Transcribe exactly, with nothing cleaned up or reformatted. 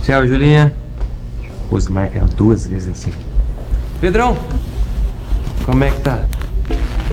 Tchau, Julinha. Pô, você marca duas vezes assim. Pedrão, como é que tá?